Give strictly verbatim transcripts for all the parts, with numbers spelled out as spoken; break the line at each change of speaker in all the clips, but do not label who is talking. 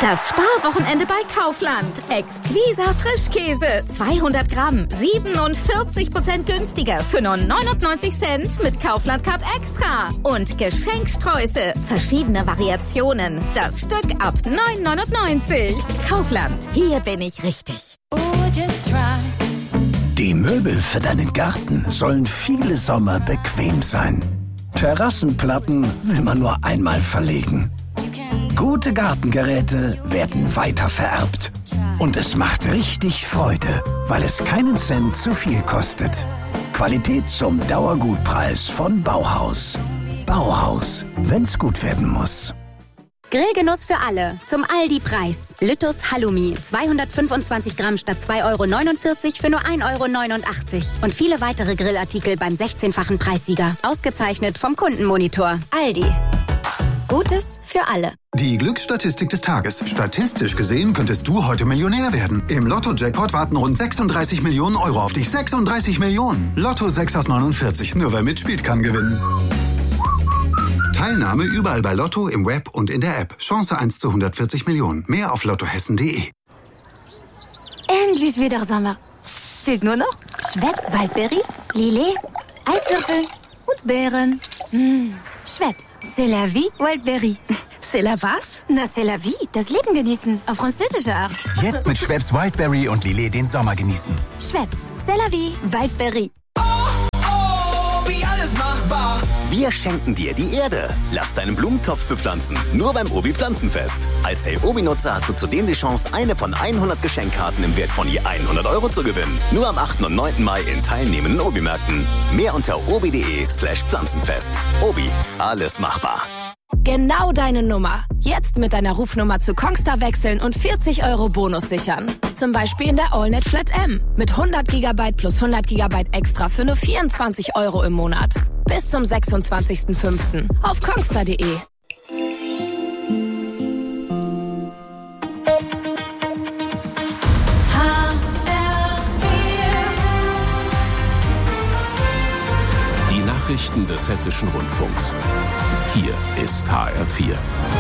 Das Sparwochenende bei Kaufland. Exquisa Frischkäse. zweihundert Gramm. siebenundvierzig Prozent günstiger für nur neunundneunzig Cent mit Kaufland Card Extra. Und Geschenksträuße. Verschiedene Variationen. Das Stück ab neun neunundneunzig. Kaufland. Hier bin ich richtig.
Die Möbel für deinen Garten sollen viele Sommer bequem sein. Terrassenplatten will man nur einmal verlegen. Gute Gartengeräte werden weiter vererbt. Und es macht richtig Freude, weil es keinen Cent zu viel kostet. Qualität zum Dauergutpreis von Bauhaus. Bauhaus, wenn's gut werden muss.
Grillgenuss für alle. Zum Aldi-Preis. Lüttus Halloumi. zweihundertfünfundzwanzig Gramm statt zwei Euro neunundvierzig für nur ein Euro neunundachtzig. Und viele weitere Grillartikel beim sechzehnfachen Preissieger. Ausgezeichnet vom Kundenmonitor. Aldi. Gutes für alle.
Die Glücksstatistik des Tages. Statistisch gesehen könntest du heute Millionär werden. Im Lotto-Jackpot warten rund sechsunddreißig Millionen Euro auf dich. sechsunddreißig Millionen. Lotto sechs aus neunundvierzig. Nur wer mitspielt, kann gewinnen. Teilnahme überall bei Lotto, im Web und in der App. Chance eins zu hundertvierzig Millionen. Mehr auf lottohessen punkt de.
Endlich wieder Sommer. Fehlt nur noch Schweppes Waldbeere, Lillet, Eiswürfel und Beeren. Mmh. Schweppes, c'est la vie, Wildberry.
C'est la was?
Na, c'est la vie, das Leben genießen, auf französische Art.
Jetzt mit Schweppes Wildberry und Lillet den Sommer genießen.
Schweppes, c'est la vie, Wildberry.
Oh, oh, wie alles machbar.
Wir schenken dir die Erde. Lass deinen Blumentopf bepflanzen. Nur beim Obi Pflanzenfest. Als Hey Obi-Nutzer hast du zudem die Chance, eine von hundert Geschenkkarten im Wert von je hundert Euro zu gewinnen. Nur am achten und neunten Mai in teilnehmenden Obi-Märkten. Mehr unter obi.de slash Pflanzenfest. Obi, alles machbar.
Genau deine Nummer. Jetzt mit deiner Rufnummer zu Kongstar wechseln und vierzig Euro Bonus sichern. Zum Beispiel in der AllNet Flat M. Mit hundert Gigabyte plus hundert Gigabyte extra für nur vierundzwanzig Euro im Monat. Bis zum sechsundzwanzigsten fünften auf kongstar punkt de.
Die Nachrichten des Hessischen Rundfunks. Hier ist H R vier.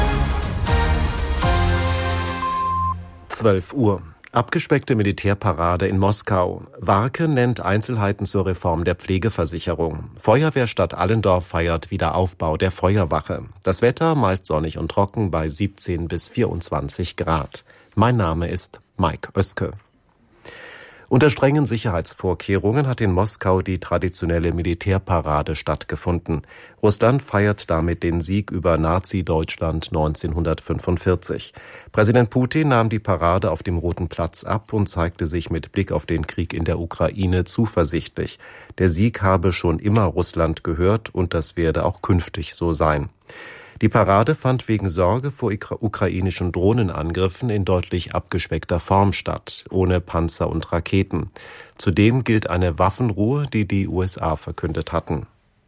zwölf Uhr. Abgespeckte Militärparade in Moskau. Warke nennt Einzelheiten zur Reform der Pflegeversicherung. Feuerwehrstadt Allendorf feiert Wiederaufbau der Feuerwache. Das Wetter meist sonnig und trocken bei siebzehn bis vierundzwanzig Grad. Mein Name ist Mike Oeske. Unter strengen Sicherheitsvorkehrungen hat in Moskau die traditionelle Militärparade stattgefunden. Russland feiert damit den Sieg über Nazi-Deutschland neunzehnhundertfünfundvierzig. Präsident Putin nahm die Parade auf dem Roten Platz ab und zeigte sich mit Blick auf den Krieg in der Ukraine zuversichtlich. Der Sieg habe schon immer Russland gehört und das werde auch künftig so sein. Die Parade fand wegen Sorge vor ukrainischen Drohnenangriffen in deutlich abgespeckter Form statt, ohne Panzer und Raketen. Zudem gilt eine Waffenruhe, die die U S A verkündet hatten.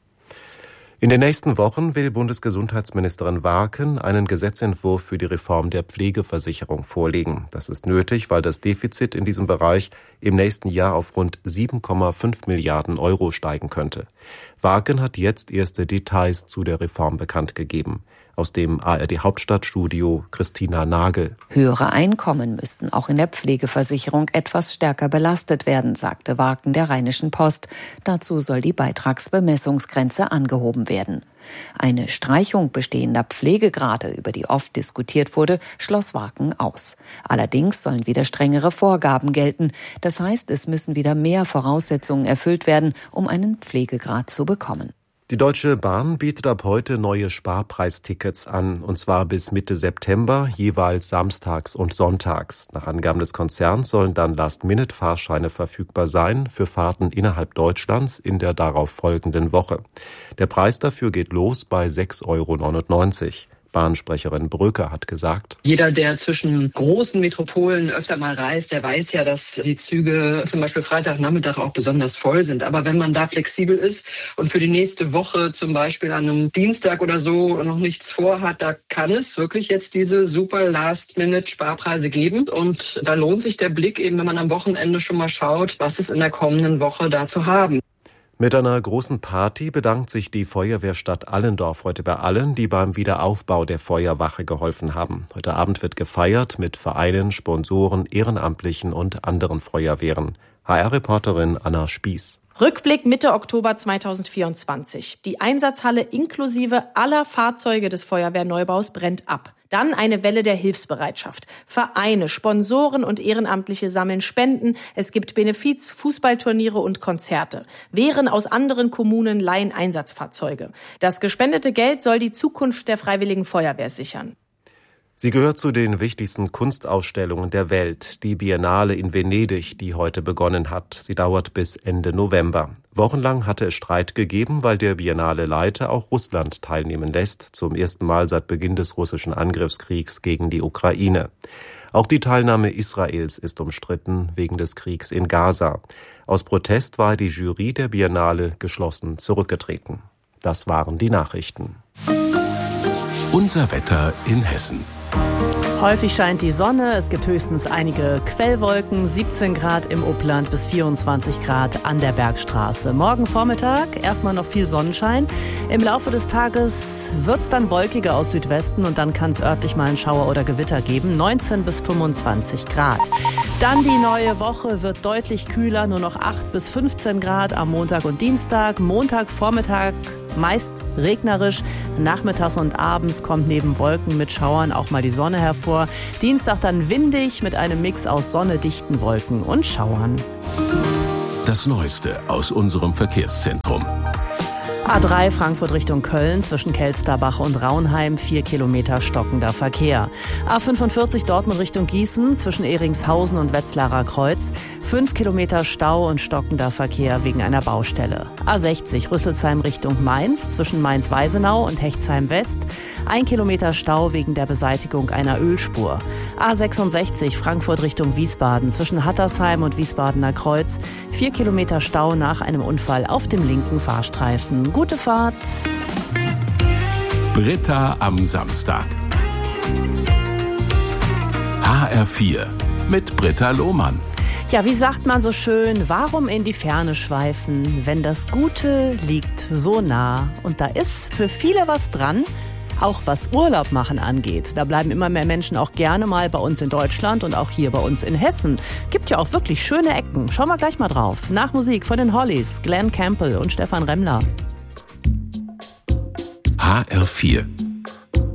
In den nächsten Wochen will Bundesgesundheitsministerin Warken einen Gesetzentwurf für die Reform der Pflegeversicherung vorlegen. Das ist nötig, weil das Defizit in diesem Bereich im nächsten Jahr auf rund sieben Komma fünf Milliarden Euro steigen könnte. Warken hat jetzt erste Details zu der Reform bekannt gegeben. Aus dem A R D-Hauptstadtstudio Christina Nagel.
Höhere Einkommen müssten auch in der Pflegeversicherung etwas stärker belastet werden, sagte Warken der Rheinischen Post. Dazu soll die Beitragsbemessungsgrenze angehoben werden. Eine Streichung bestehender Pflegegrade, über die oft diskutiert wurde, schloss Warken aus. Allerdings sollen wieder strengere Vorgaben gelten. Das heißt, es müssen wieder mehr Voraussetzungen erfüllt werden, um einen Pflegegrad zu bekommen.
Die Deutsche Bahn bietet ab heute neue Sparpreistickets an, und zwar bis Mitte September, jeweils samstags und sonntags. Nach Angaben des Konzerns sollen dann Last-Minute-Fahrscheine verfügbar sein für Fahrten innerhalb Deutschlands in der darauf folgenden Woche. Der Preis dafür geht los bei sechs Euro neunundneunzig. Bahnsprecherin Bröker hat gesagt:
Jeder, der zwischen großen Metropolen öfter mal reist, der weiß ja, dass die Züge zum Beispiel Freitagnachmittag auch besonders voll sind. Aber wenn man da flexibel ist und für die nächste Woche zum Beispiel an einem Dienstag oder so noch nichts vorhat, da kann es wirklich jetzt diese super Last-Minute-Sparpreise geben. Und da lohnt sich der Blick eben, wenn man am Wochenende schon mal schaut, was ist in der kommenden Woche da zu haben.
Mit einer großen Party bedankt sich die Feuerwehrstadt Allendorf heute bei allen, die beim Wiederaufbau der Feuerwache geholfen haben. Heute Abend wird gefeiert mit Vereinen, Sponsoren, Ehrenamtlichen und anderen Feuerwehren. H R-Reporterin Anna Spieß.
Rückblick Mitte Oktober zweitausendvierundzwanzig. Die Einsatzhalle inklusive aller Fahrzeuge des Feuerwehrneubaus brennt ab. Dann eine Welle der Hilfsbereitschaft. Vereine, Sponsoren und Ehrenamtliche sammeln Spenden. Es gibt Benefiz, Fußballturniere und Konzerte. Wehren aus anderen Kommunen leihen Einsatzfahrzeuge. Das gespendete Geld soll die Zukunft der Freiwilligen Feuerwehr sichern.
Sie gehört zu den wichtigsten Kunstausstellungen der Welt, die Biennale in Venedig, die heute begonnen hat. Sie dauert bis Ende November. Wochenlang hatte es Streit gegeben, weil der Biennale-Leiter auch Russland teilnehmen lässt, zum ersten Mal seit Beginn des russischen Angriffskriegs gegen die Ukraine. Auch die Teilnahme Israels ist umstritten wegen des Kriegs in Gaza. Aus Protest war die Jury der Biennale geschlossen zurückgetreten. Das waren die Nachrichten.
Unser Wetter in Hessen.
Häufig scheint die Sonne, es gibt höchstens einige Quellwolken, siebzehn Grad im Upland bis vierundzwanzig Grad an der Bergstraße. Morgen Vormittag erstmal noch viel Sonnenschein. Im Laufe des Tages wird es dann wolkiger aus Südwesten und dann kann es örtlich mal einen Schauer oder Gewitter geben. neunzehn bis fünfundzwanzig Grad. Dann die neue Woche wird deutlich kühler, nur noch acht bis fünfzehn Grad am Montag und Dienstag. Montag Vormittag meist regnerisch. Nachmittags und abends kommt neben Wolken mit Schauern auch mal die Sonne hervor. Dienstag dann windig mit einem Mix aus sonnedichten Wolken und Schauern.
Das Neueste aus unserem Verkehrszentrum.
A drei Frankfurt Richtung Köln zwischen Kelsterbach und Raunheim, vier Kilometer stockender Verkehr. A fünfundvierzig Dortmund Richtung Gießen zwischen Ehringshausen und Wetzlarer Kreuz, fünf Kilometer Stau und stockender Verkehr wegen einer Baustelle. A sechzig Rüsselsheim Richtung Mainz zwischen Mainz-Weisenau und Hechtsheim West, ein Kilometer Stau wegen der Beseitigung einer Ölspur. A sechsundsechzig Frankfurt Richtung Wiesbaden zwischen Hattersheim und Wiesbadener Kreuz, vier Kilometer Stau nach einem Unfall auf dem linken Fahrstreifen. Gute Fahrt.
Britta am Samstag. H R vier mit Britta Lohmann.
Ja, wie sagt man so schön, warum in die Ferne schweifen, wenn das Gute liegt so nah? Und da ist für viele was dran, auch was Urlaub machen angeht. Da bleiben immer mehr Menschen auch gerne mal bei uns in Deutschland und auch hier bei uns in Hessen. Gibt ja auch wirklich schöne Ecken. Schauen wir gleich mal drauf. Nach Musik von den Hollies, Glenn Campbell und Stefan Remmler.
H R vier